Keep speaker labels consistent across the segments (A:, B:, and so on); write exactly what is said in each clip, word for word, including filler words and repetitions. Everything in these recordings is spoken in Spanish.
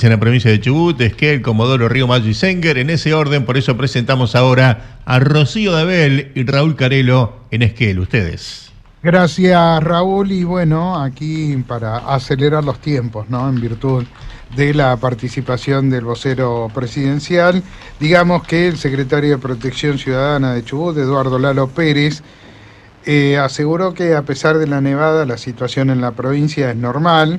A: en la provincia de Chubut, Esquel, Comodoro, Río Mayo y Senguer. En ese orden, por eso presentamos ahora a Rocío Dabel y Raúl Carelo en Esquel. Ustedes.
B: Gracias, Raúl. Y bueno, aquí para acelerar los tiempos, ¿no? En virtud de la participación del vocero presidencial, digamos que el secretario de Protección Ciudadana de Chubut, Eduardo Lalo Pérez, eh, aseguró que a pesar de la nevada, la situación en la provincia es normal.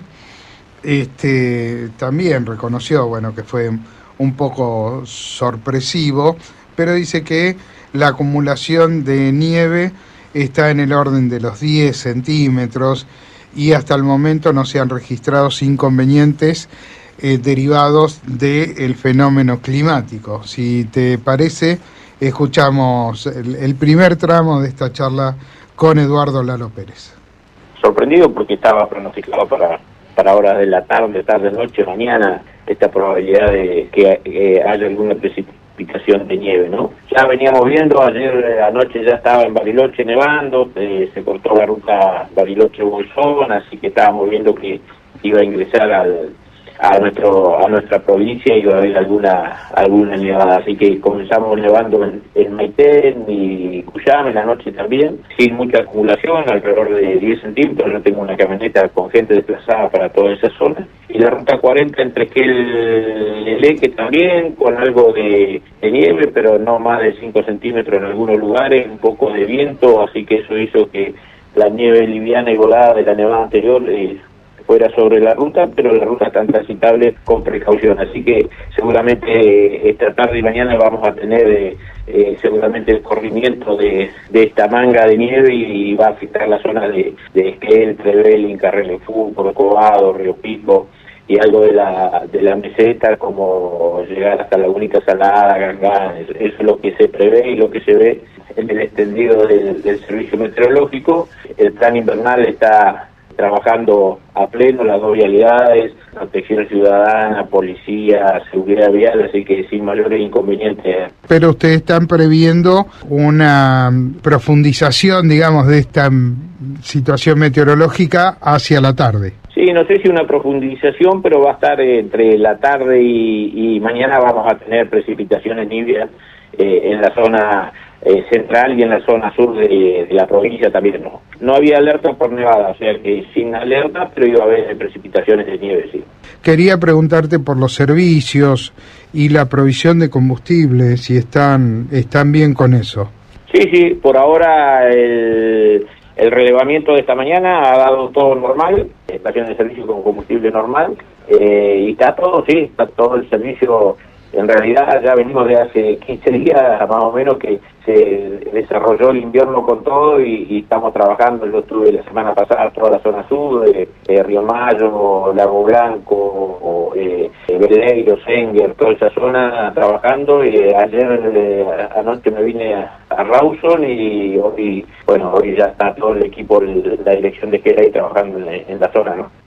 B: Este, también reconoció, bueno, que fue un poco sorpresivo, pero dice que la acumulación de nieve está en el orden de los diez centímetros y hasta el momento no se han registrado inconvenientes eh, derivados del fenómeno climático. Si te parece, escuchamos el, el primer tramo de esta charla con Eduardo Lalo Pérez.
C: Sorprendido porque estaba pronosticado para, para horas de la tarde, tarde, noche, mañana, esta probabilidad de que eh, haya alguna precipitación de nieve, ¿no? Ya veníamos viendo, ayer anoche ya estaba en Bariloche nevando, eh, se cortó la ruta Bariloche-Bolsón, así que estábamos viendo que iba a ingresar al, a nuestro a nuestra provincia y iba a haber alguna alguna nevada, así que comenzamos nevando en, en Maitén y Cuyame en la noche también, sin mucha acumulación, alrededor de diez centímetros. Yo tengo una camioneta con gente desplazada para toda esa zona, y la ruta cuarenta entre Esquel y Leque también, con algo de, de nieve, pero no más de cinco centímetros en algunos lugares, un poco de viento, así que eso hizo que la nieve liviana y volada de la nevada anterior eh, fuera sobre la ruta, pero la ruta está transitable con precaución, así que seguramente eh, esta tarde y mañana vamos a tener eh, eh, seguramente el corrimiento de, de esta manga de nieve y, y va a afectar la zona de, de Esquel, Trevelin, Carrelefú, Corcovado, Río Pico y algo de la de la meseta, como llegar hasta la Única Salada, Gangán. Eso es lo que se prevé y lo que se ve en el extendido del, del servicio meteorológico. El plan invernal está trabajando a pleno, las dos vialidades, protección ciudadana, policía, seguridad vial, así que sin mayores inconvenientes.
B: Pero ustedes están previendo una profundización, digamos, de esta situación meteorológica hacia la tarde.
C: Sí, no sé si una profundización, pero va a estar entre la tarde y, y mañana vamos a tener precipitaciones niveas eh, en la zona eh, central y en la zona sur de, de la provincia también. No, no había alerta por nevada, o sea que sin alerta, pero iba a haber precipitaciones de nieve, sí.
B: Quería preguntarte por los servicios y la provisión de combustible, si están, están bien con eso.
C: Sí, sí, por ahora el... El relevamiento de esta mañana ha dado todo normal, estación de servicio con combustible normal, eh, y está todo, sí, está todo el servicio. En realidad ya venimos de hace quince días más o menos que se desarrolló el invierno con todo y, y estamos trabajando. Yo estuve la semana pasada toda la zona sur, de, de Río Mayo, Lago Blanco, eh, Veleiro, Senguer, toda esa zona trabajando. Y eh, ayer eh, anoche me vine a, a Rawson y hoy, bueno, hoy ya está todo el equipo, la dirección de Esquel ahí trabajando en, en la zona, ¿no?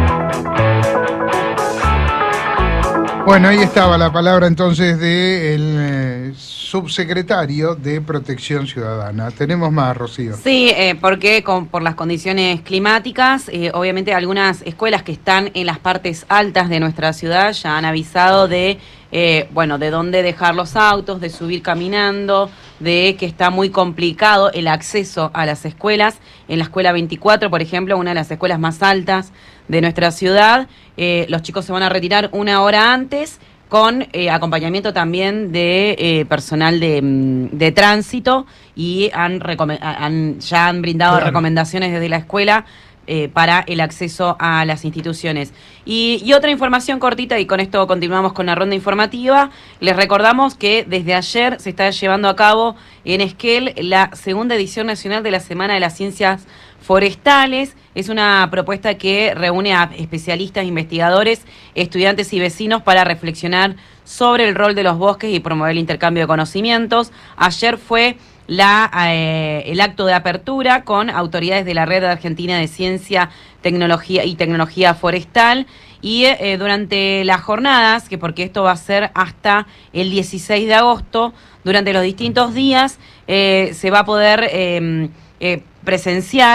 B: Bueno, ahí estaba la palabra entonces del eh, subsecretario de Protección Ciudadana. Tenemos más, Rocío.
D: Sí, eh, porque con, por las condiciones climáticas, eh, obviamente algunas escuelas que están en las partes altas de nuestra ciudad ya han avisado de, eh, bueno, de dónde dejar los autos, de subir caminando, de que está muy complicado el acceso a las escuelas. En la escuela veinticuatro, por ejemplo, una de las escuelas más altas de nuestra ciudad, eh, los chicos se van a retirar una hora antes con eh, acompañamiento también de eh, personal de, de tránsito y han, han ya han brindado claro. recomendaciones desde la escuela eh, para el acceso a las instituciones. Y, y otra información cortita, y con esto continuamos con la ronda informativa. Les recordamos que desde ayer se está llevando a cabo en Esquel la segunda edición nacional de la Semana de las Ciencias Forestales. Es una propuesta que reúne a especialistas, investigadores, estudiantes y vecinos para reflexionar sobre el rol de los bosques y promover el intercambio de conocimientos. Ayer fue la, eh, el acto de apertura con autoridades de la Red Argentina de Ciencia, Tecnología y Tecnología Forestal. Y eh, durante las jornadas, que porque esto va a ser hasta el dieciséis de agosto, durante los distintos días eh, se va a poder eh, eh, presenciar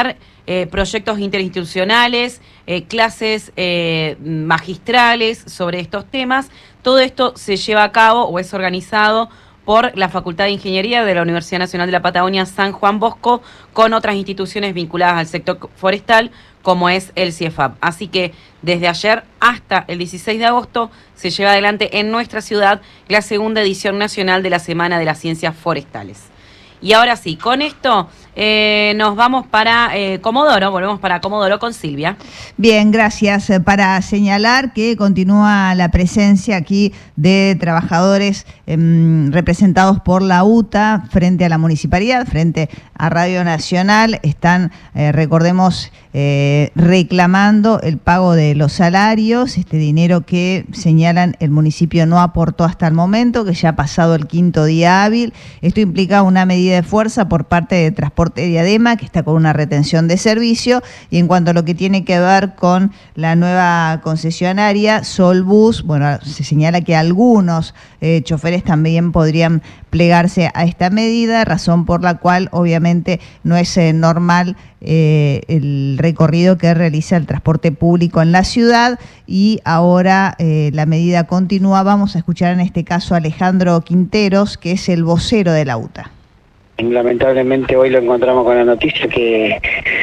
D: eh, proyectos interinstitucionales, eh, clases eh, magistrales sobre estos temas. Todo esto se lleva a cabo o es organizado por la Facultad de Ingeniería de la Universidad Nacional de la Patagonia San Juan Bosco, con otras instituciones vinculadas al sector forestal, como es el CIEFAP. Así que desde ayer hasta el dieciséis de agosto se lleva adelante en nuestra ciudad la segunda edición nacional de la Semana de las Ciencias Forestales. Y ahora sí, con esto eh, nos vamos para eh, Comodoro, volvemos para Comodoro con Silvia.
E: Bien, gracias. Para señalar que continúa la presencia aquí de trabajadores eh, representados por la U T A frente a la municipalidad, frente a Radio Nacional. Están, eh, recordemos, eh, reclamando el pago de los salarios, este dinero que señalan el municipio no aportó hasta el momento, que ya ha pasado el quinto día hábil. Esto implica una medida de fuerza por parte de Transporte Diadema, que está con una retención de servicio, y en cuanto a lo que tiene que ver con la nueva concesionaria Solbus, bueno, se señala que algunos eh, choferes también podrían plegarse a esta medida, razón por la cual obviamente no es eh, normal eh, el recorrido que realiza el transporte público en la ciudad, y ahora eh, la medida continúa. Vamos a escuchar en este caso a Alejandro Quinteros, que es el vocero de la U T A.
F: Lamentablemente hoy lo encontramos con la noticia que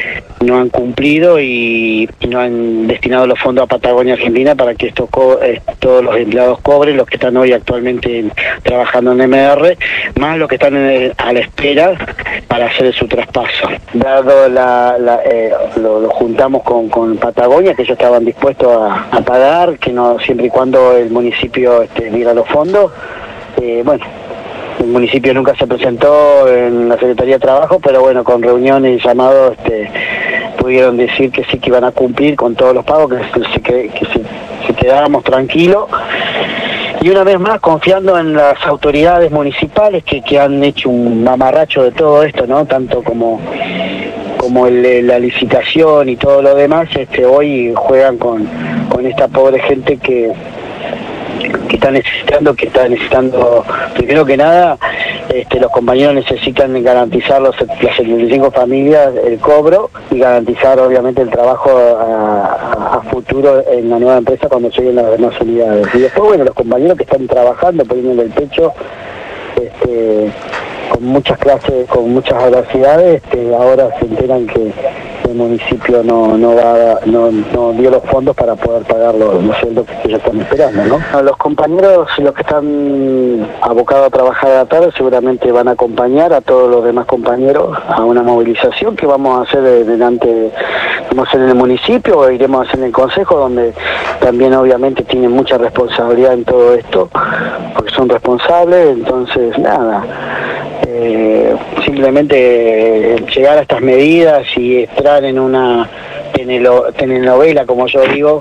F: no han cumplido y no han destinado los fondos a Patagonia Argentina para que estos co eh, todos los empleados cobren, los que están hoy actualmente en, trabajando en M R, más los que están en, a la espera para hacer su traspaso. Dado la, la eh, lo, lo juntamos con, con Patagonia, que ellos estaban dispuestos a, a pagar, que no siempre y cuando el municipio este, diera los fondos, eh, bueno. El municipio nunca se presentó en la Secretaría de Trabajo, pero bueno, con reuniones y llamados este, pudieron decir que sí, que iban a cumplir con todos los pagos, que, se, que, que se, se quedábamos tranquilos. Y una vez más, confiando en las autoridades municipales que, que han hecho un mamarracho de todo esto, ¿no? Tanto como, como el, la licitación y todo lo demás, este, hoy juegan con, con esta pobre gente que... que está necesitando, que está necesitando, primero que nada, este, los compañeros necesitan garantizar los, las setenta y cinco familias el cobro y garantizar obviamente el trabajo a, a futuro en la nueva empresa cuando lleguen las demás unidades. Y después, bueno, los compañeros que están trabajando, poniendo el pecho, este, con muchas clases, con muchas adversidades, este, ahora se enteran que el municipio no no va no, no dio los fondos para poder pagar los, los sueldos que ellos están esperando, ¿no? Los compañeros, los que están abocados a trabajar a la tarde, seguramente van a acompañar a todos los demás compañeros a una movilización que vamos a hacer de, delante, vamos a hacer en el municipio, o iremos a hacer en el consejo, donde también obviamente tienen mucha responsabilidad en todo esto, porque son responsables. Entonces, nada, eh, simplemente eh, llegar a estas medidas y entrar en una tenelo, telenovela, como yo digo,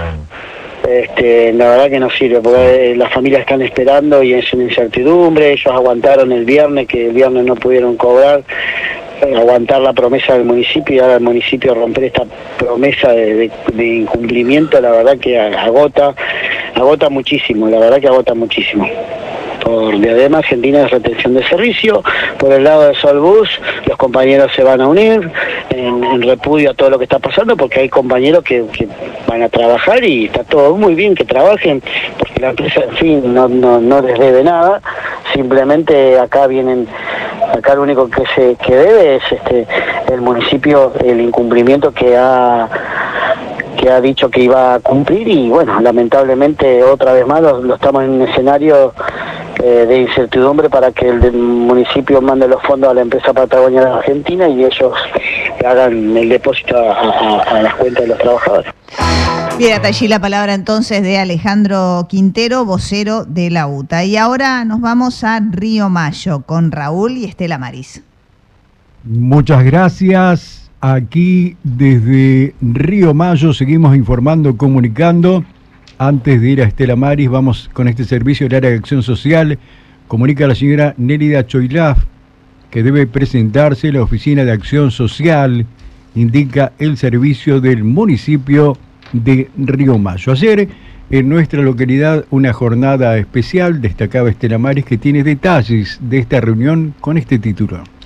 F: este, la verdad que no sirve, porque las familias están esperando y es una incertidumbre. Ellos aguantaron el viernes, que el viernes no pudieron cobrar, eh, aguantar la promesa del municipio, y ahora el municipio romper esta promesa de, de, de incumplimiento, la verdad que agota, agota muchísimo, la verdad que agota muchísimo. Por Diadema Argentina de retención de servicio, por el lado de Solbus, los compañeros se van a unir en, en repudio a todo lo que está pasando, porque hay compañeros que, que van a trabajar y está todo muy bien que trabajen, porque la empresa, en fin, no, no, no les debe nada. Simplemente acá vienen, acá lo único que se que debe es este el municipio, el incumplimiento que ha que ha dicho que iba a cumplir, y bueno, lamentablemente otra vez más lo, lo estamos en un escenario eh, de incertidumbre para que el municipio mande los fondos a la empresa Patagonia de Argentina y ellos hagan el depósito a, a, a las cuentas de los trabajadores.
E: Bien, hasta allí la palabra entonces de Alejandro Quintero, vocero de la U T A. Y ahora nos vamos a Río Mayo con Raúl y Estela Maris.
G: Muchas gracias. Aquí desde Río Mayo seguimos informando, comunicando. Antes de ir a Estela Maris, vamos con este servicio del área de acción social. Comunica la señora Nélida Choilaf que debe presentarse la oficina de acción social, indica el servicio del municipio de Río Mayo. Ayer en nuestra localidad una jornada especial, destacaba Estela Maris, que tiene detalles de esta reunión con este título.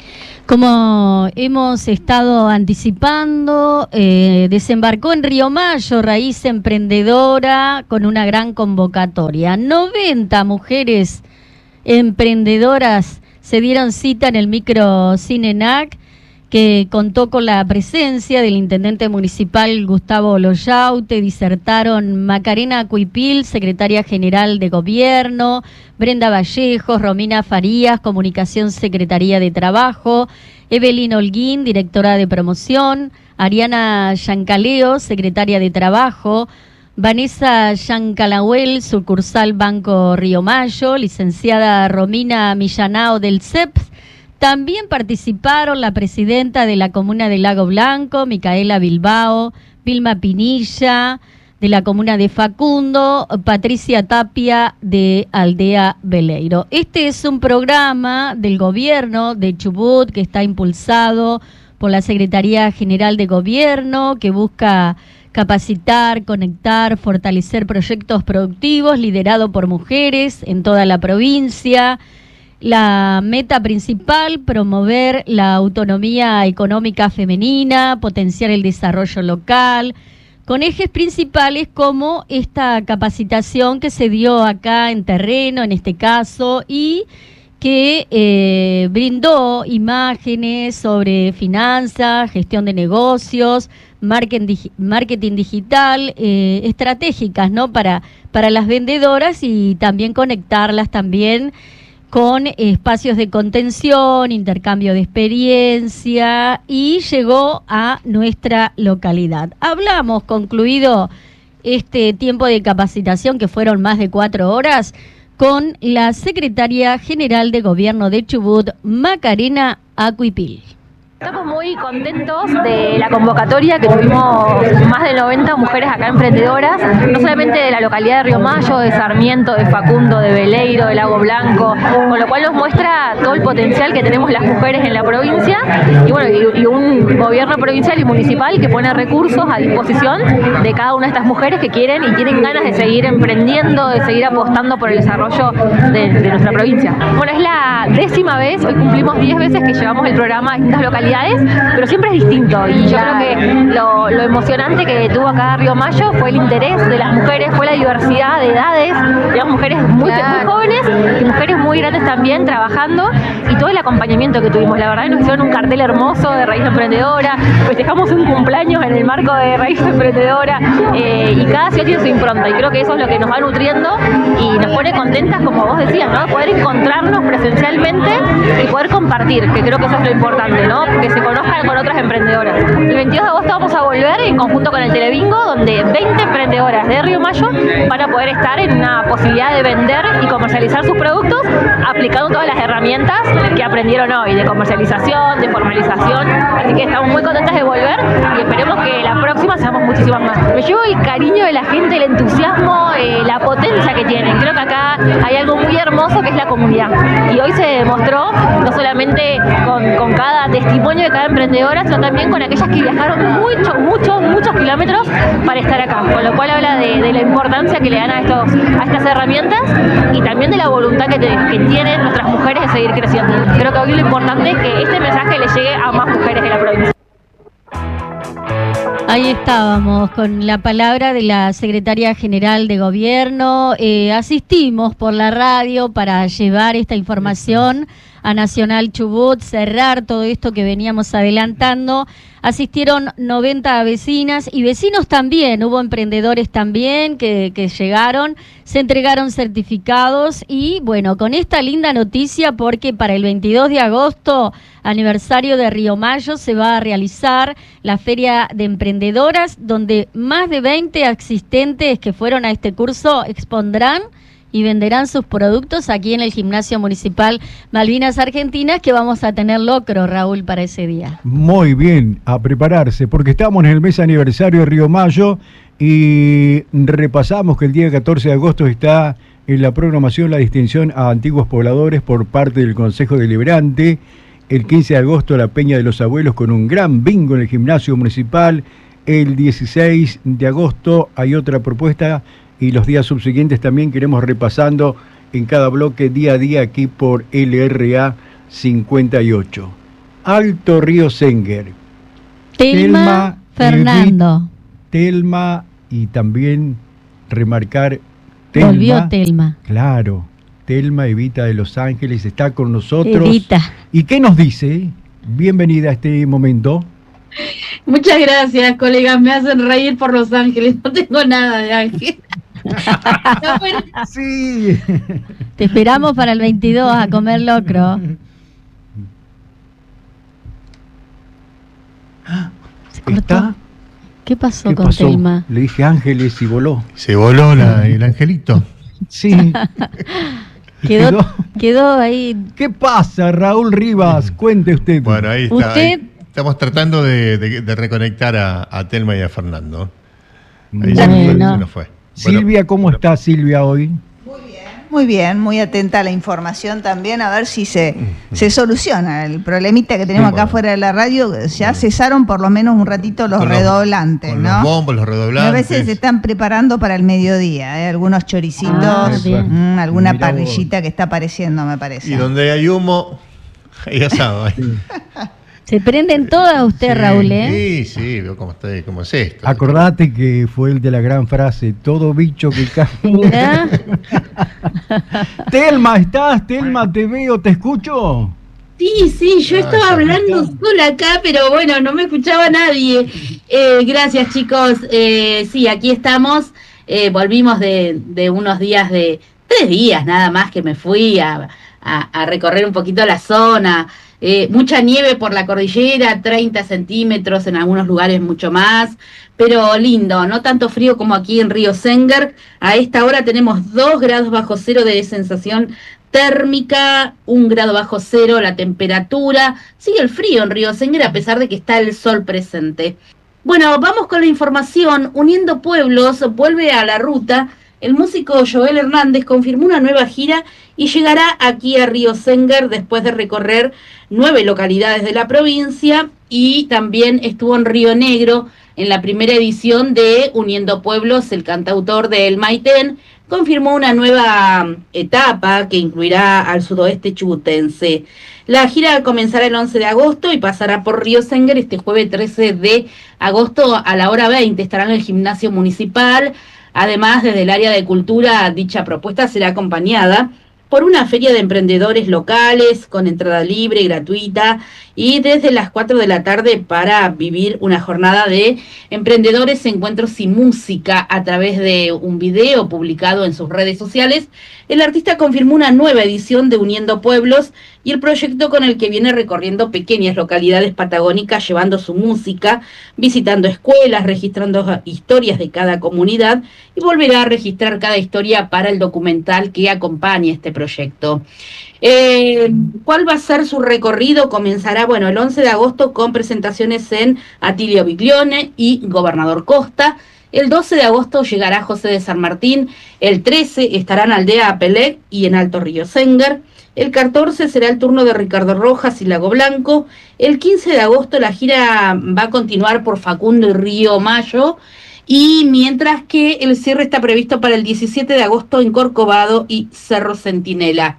H: Como hemos estado anticipando, eh, desembarcó en Río Mayo Raíz Emprendedora con una gran convocatoria. noventa mujeres emprendedoras se dieron cita en el micro Cinenac, que contó con la presencia del intendente municipal Gustavo Loyaute. Disertaron Macarena Acuipil, secretaria general de Gobierno, Brenda Vallejos, Romina Farías, Comunicación Secretaría de Trabajo, Evelyn Holguín, directora de Promoción, Ariana Yancaleo, secretaria de Trabajo, Vanessa Yancalahuel, sucursal Banco Río Mayo, licenciada Romina Millanao del C E P S. También participaron la presidenta de la comuna de Lago Blanco, Micaela Bilbao, Vilma Pinilla, de la comuna de Facundo, Patricia Tapia, de Aldea Beleiro. Este es un programa del gobierno de Chubut que está impulsado por la Secretaría General de Gobierno, que busca capacitar, conectar, fortalecer proyectos productivos liderados por mujeres en toda la provincia. La meta principal, promover la autonomía económica femenina, potenciar el desarrollo local, con ejes principales como esta capacitación que se dio acá en terreno, en este caso, y que eh, brindó imágenes sobre finanzas, gestión de negocios, marketing, marketing digital, eh, estratégicas, ¿no? Para, para las vendedoras y también conectarlas también con espacios de contención, intercambio de experiencia, y llegó a nuestra localidad. Hablamos, concluido este tiempo de capacitación, que fueron más de cuatro horas, con la secretaria general de Gobierno de Chubut, Macarena Acuipil.
I: Estamos muy contentos de la convocatoria, que tuvimos más de noventa mujeres acá emprendedoras, no solamente de la localidad de Río Mayo, de Sarmiento, de Facundo, de Beleiro, de Lago Blanco, con lo cual nos muestra todo el potencial que tenemos las mujeres en la provincia, y bueno, y, y un gobierno provincial y municipal que pone recursos a disposición de cada una de estas mujeres que quieren y tienen ganas de seguir emprendiendo, de seguir apostando por el desarrollo de, de nuestra provincia. Bueno, es la décima vez, hoy cumplimos diez veces que llevamos el programa a distintas localidades, pero siempre es distinto, y yo creo que lo, lo emocionante que tuvo acá Río Mayo fue el interés de las mujeres, fue la diversidad de edades, digamos, mujeres muy, muy jóvenes y mujeres muy grandes también trabajando, y todo el acompañamiento que tuvimos. La verdad que nos hicieron un cartel hermoso de Raíz Emprendedora, festejamos un cumpleaños en el marco de Raíz Emprendedora, eh, y cada ciudad tiene su impronta, y creo que eso es lo que nos va nutriendo y nos pone contentas, como vos decías, ¿no? Poder encontrarnos presencialmente y poder compartir, que creo que eso es lo importante, ¿no? Que se conozcan con otras emprendedoras. El veintidós de agosto vamos a volver en conjunto con el Telebingo, donde veinte emprendedoras de Río Mayo van a poder estar en una posibilidad de vender y comercializar sus productos, aplicando todas las herramientas que aprendieron hoy, de comercialización, de formalización. Así que estamos muy contentas de volver y esperemos que la próxima seamos muchísimas más. Me llevo el cariño de la gente, el entusiasmo, eh, la potencia que tienen. Creo que acá hay algo muy hermoso, que es la comunidad. Y hoy se demostró, no solamente con, con cada testimonio de cada emprendedora, sino también con aquellas que viajaron muchos, muchos, muchos kilómetros para estar acá, con lo cual habla de, de la importancia que le dan a, estos, a estas herramientas, y también de la voluntad que, te, que tienen nuestras mujeres de seguir creciendo. Creo que hoy lo importante es que este mensaje le llegue a más mujeres de la provincia.
H: Ahí estábamos con la palabra de la secretaria general de Gobierno. Eh, asistimos por la radio para llevar esta información a Nacional Chubut, cerrar todo esto que veníamos adelantando. Asistieron noventa vecinas y vecinos también, hubo emprendedores también que, que llegaron, se entregaron certificados, y bueno, con esta linda noticia, porque para el veintidós de agosto, aniversario de Río Mayo, se va a realizar la Feria de Emprendedoras, donde más de veinte asistentes que fueron a este curso expondrán y venderán sus productos aquí en el Gimnasio Municipal Malvinas Argentinas, que vamos a tener locro, Raúl, para ese día.
G: Muy bien, a prepararse, porque estamos en el mes aniversario de Río Mayo y repasamos que el día catorce de agosto está en la programación la distinción a antiguos pobladores por parte del Consejo Deliberante. El quince de agosto la Peña de los Abuelos con un gran bingo en el Gimnasio Municipal. El dieciséis de agosto hay otra propuesta, y los días subsiguientes también queremos repasando en cada bloque día a día aquí por L R A cincuenta y ocho. Alto Río Senguer.
H: Telma, Fernando.
G: Edith, Telma y también remarcar Telma.
H: Volvió Telma.
G: Claro, Telma Evita de Los Ángeles está con nosotros.
H: Evita.
G: ¿Y qué nos dice? Bienvenida a este momento.
J: Muchas gracias, colegas, me hacen reír por Los Ángeles, no tengo nada de ángel. No, bueno.
G: Sí.
H: Te esperamos para el veintidós a comer locro. ¿Se cortó?
G: ¿Está?
H: ¿Qué pasó
G: ¿Qué
H: con
G: pasó?
H: Telma?
G: Le dije Ángeles y voló.
A: Se voló la, el angelito.
G: Sí.
H: Quedó, quedó ahí.
G: ¿Qué pasa, Raúl Rivas? Cuente usted.
A: Bueno, ahí está.
H: Usted-
A: Ahí estamos tratando de, de- de reconectar a, a Telma y a Fernando. Ahí
H: Bueno.
A: se, nos- se nos fue. Bueno,
G: Silvia, ¿cómo está Silvia hoy?
E: Muy bien, muy atenta a la información también, a ver si se, se soluciona el problemita que tenemos acá
A: Bueno.
E: fuera de la radio. Ya cesaron por lo menos un ratito los
A: con los-
E: redoblantes,
A: con
E: ¿no?
A: los bombos, los
E: A
A: redoblantes.
E: veces se están preparando para el mediodía, ¿eh? Algunos choricitos,
H: Ah, bien.
E: mm, alguna
G: Mirá vos.
E: parrillita que está apareciendo, me parece.
A: Y donde hay humo, hay asado. Ahí.
H: Se prenden todas usted,
A: Sí,
H: Raúl, ¿eh?
A: Sí, sí, veo cómo, está, cómo es esto.
G: Acordate que fue el de la gran frase, todo bicho que cae.
H: Mirá.
G: Telma, ¿estás? Telma, te veo, te escucho.
J: Sí, sí, yo
A: Ah,
J: estaba
A: ya
J: hablando
G: está.
J: sola acá, pero bueno, no me escuchaba nadie. Eh, gracias, chicos. Eh, sí, aquí estamos. Eh, volvimos de, de unos días de... Tres días nada más que me fui a, a, a recorrer un poquito la zona. Eh, mucha nieve por la cordillera, treinta centímetros, en algunos lugares mucho más. Pero lindo, no tanto frío como aquí en Río Senguer. A esta hora tenemos dos grados bajo cero de sensación térmica, un grado bajo cero la temperatura. Sigue el frío en Río Senguer a pesar de que está el sol presente. Bueno, vamos con la información. Uniendo Pueblos vuelve a la ruta. El músico Joel Hernández confirmó una nueva gira y llegará aquí a Río Senguer después de recorrer nueve localidades de la provincia, y también estuvo en Río Negro en la primera edición de Uniendo Pueblos. El cantautor de El Maitén confirmó una nueva etapa que incluirá al sudoeste chubutense. La gira comenzará el once de agosto y pasará por Río Senguer este jueves trece de agosto a la hora veinte. Estará en el gimnasio municipal. Además, desde el área de cultura, dicha propuesta será acompañada por una feria de emprendedores locales con entrada libre y gratuita, y desde las cuatro de la tarde para vivir una jornada de emprendedores, encuentros y música a través de un video publicado en sus redes sociales. El artista confirmó una nueva edición de Uniendo Pueblos y el proyecto con el que viene recorriendo pequeñas localidades patagónicas llevando su música, visitando escuelas, registrando historias de cada comunidad, y volverá a registrar cada historia para el documental que acompaña este proyecto. Eh, ¿Cuál va a ser su recorrido? Comenzará, bueno, el once de agosto con presentaciones en Atilio Biglione y Gobernador Costa. El doce de agosto llegará José de San Martín. El trece estará en Aldea Apelec y en Alto Río Senguer. El catorce será el turno de Ricardo Rojas y Lago Blanco. El quince de agosto la gira va a continuar por Facundo y Río Mayo. Y mientras que el cierre está previsto para el diecisiete de agosto en Corcovado y Cerro Centinela.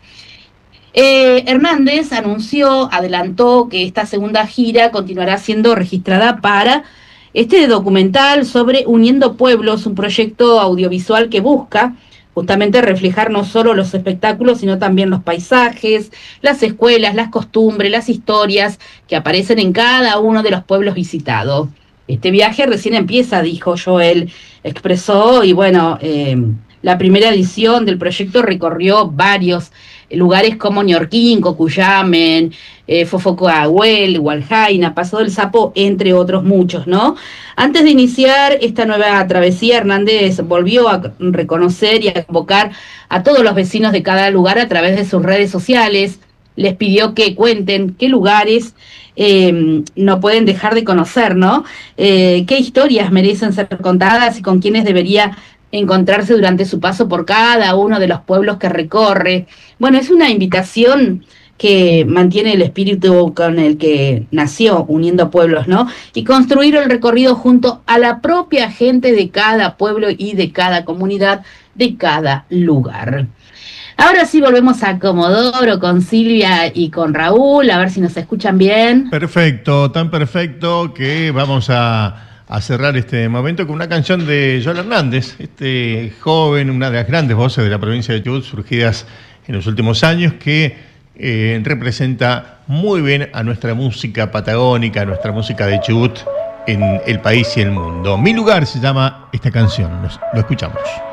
J: Eh, Hernández anunció, adelantó que esta segunda gira continuará siendo registrada para este documental sobre Uniendo Pueblos, un proyecto audiovisual que busca justamente reflejar no solo los espectáculos, sino también los paisajes, las escuelas, las costumbres, las historias que aparecen en cada uno de los pueblos visitados. Este viaje recién empieza, dijo Joel, expresó, y bueno, eh, la primera edición del proyecto recorrió varios lugares como Ñorquín, Cocuyamen, eh, Fofocoahuel, Hualjaina, Paso del Sapo, entre otros muchos, ¿no? Antes de iniciar esta nueva travesía, Hernández volvió a reconocer y a convocar a todos los vecinos de cada lugar a través de sus redes sociales. Les pidió que cuenten qué lugares eh, no pueden dejar de conocer, ¿no? Eh, qué historias merecen ser contadas y con quiénes debería encontrarse durante su paso por cada uno de los pueblos que recorre. Bueno, es una invitación que mantiene el espíritu con el que nació, uniendo pueblos, ¿no? Y construir el recorrido junto a la propia gente de cada pueblo y de cada comunidad, de cada lugar. Ahora sí volvemos a Comodoro con Silvia y con Raúl, a ver si nos escuchan bien.
A: Perfecto, tan perfecto que vamos a, a cerrar este momento con una canción de Joel Hernández, este joven, una de las grandes voces de la provincia de Chubut, surgidas en los últimos años, que eh, representa muy bien a nuestra música patagónica, a nuestra música de Chubut en el país y el mundo. Mi lugar se llama esta canción, lo escuchamos.